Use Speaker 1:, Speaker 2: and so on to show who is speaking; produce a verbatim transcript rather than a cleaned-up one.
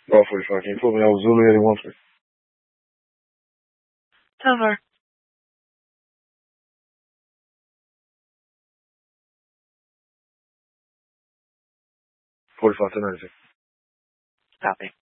Speaker 1: Golf forty-five. Can you put me over Zulu eighty-one, please?
Speaker 2: Over.
Speaker 1: forty-five to ninety-six.
Speaker 2: Copy.